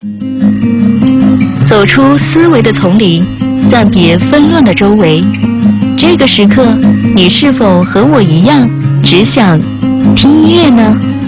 走出思维的丛林，暂别纷乱的周围。这个时刻，你是否和我一样，只想听音乐呢？